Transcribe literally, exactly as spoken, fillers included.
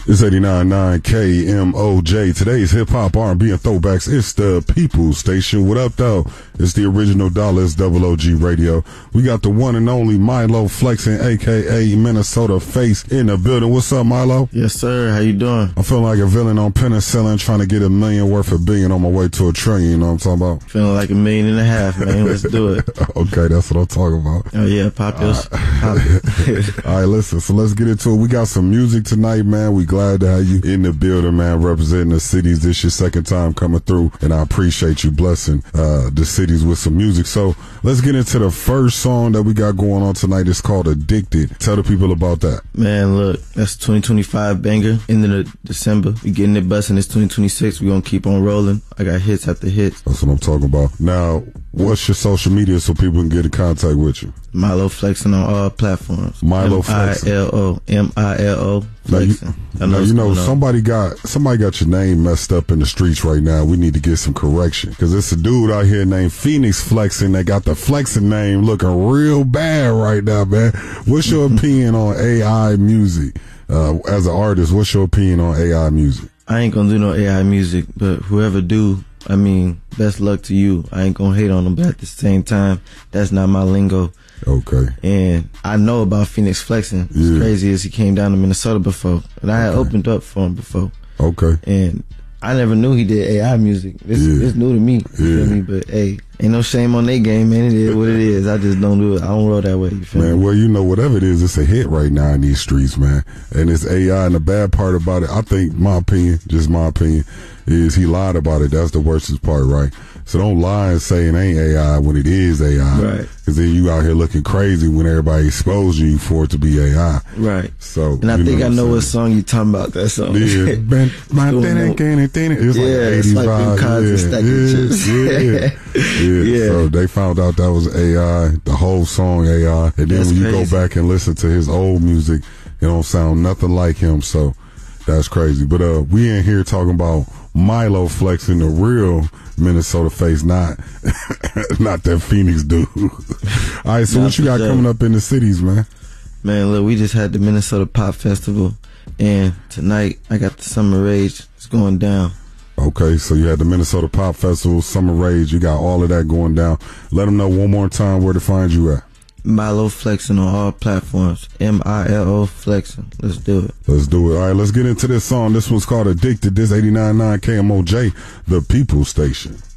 It's eighty-nine point nine K M O J. Today's hip-hop, R and B, and throwbacks. It's the People's Station. What up, though? It's the original Dallas Double O G Radio. We got the one and only Milo Flexing, a k a. Minnesota Face, in the building. What's up, Milo? Yes, sir. How you doing? I'm feeling like a villain on penicillin trying to get a million worth of billion on my way to a trillion. You know what I'm talking about? Feeling like a million and a half, man. Let's do it. Okay, that's what I'm talking about. Oh, yeah. Pop your... Pop it. All right, listen. So let's get into it. We got some music tonight, man. We glad to have you in the building, man, representing the cities. This your second time coming through, and I appreciate you blessing uh, the cities with some music. So let's get into the first song that we got going on tonight. It's called Addicted. Tell the people about that. Man, look, that's twenty twenty-five banger. End of December. We getting it busting. It's twenty twenty-six. We gonna keep on rolling. I got hits after hits. That's what I'm talking about. Now, what's your social media so people can get in contact with you? Milo Flexing on all platforms. Milo Flexing. M I L O. M I L O. Flexing. Now, you, now, you know, somebody got somebody got your name messed up in the streets right now. We need to get some correction. Because it's a dude out here named Phoenix Flexing that got the Flexing name looking real bad right now, man. What's your opinion on A I music? Uh, as an artist, what's your opinion on A I music? I ain't gonna do no A I music, but whoever do, I mean, best luck to you. I ain't gonna hate on them, but at the same time, that's not my lingo. Okay. And I know about Phoenix Flexing. It's yeah. crazy as he came down to Minnesota before, and I had okay. opened up for him before. Okay. And I never knew he did A I music. This yeah. it's new to me. You yeah. feel me? But hey, ain't no shame on their game, man. It is what it is. I just don't do it. I don't roll that way. You feel man, me? well, you know, whatever it is, it's a hit right now in these streets, man. And it's A I, and the bad part about it, I think, my opinion, just my opinion, is he lied about it. That's the worstest part, right? So don't lie and say it ain't A I when it is A I. Right. Because then you out here looking crazy when everybody exposing you for it to be A I. Right. So, and I think know I know what, what song you talking about, that song. Yeah. My it's yeah, like eighties vibe. Yeah. Yeah. Yeah. yeah. yeah. So they found out that was A I, the whole song A I. And then that's when you crazy. go back and listen to his old music, it don't sound nothing like him. So that's crazy. But uh, we in here talking about Milo Flexing, the real Minnesota Face, not not that Phoenix dude. All right, so not what you got sure. coming up in the cities, man? Man, look, we just had the Minnesota Pop Festival, and tonight I got the Summer Rage. It's going down. Okay, so you had the Minnesota Pop Festival, Summer Rage. You got all of that going down. Let them know one more time where to find you at. Milo Flexing on all platforms. M I L O Flexing. Let's do it. Let's do it. All right, let's get into this song. This one's called Addicted. This eighty-nine point nine K M O J, the People's Station.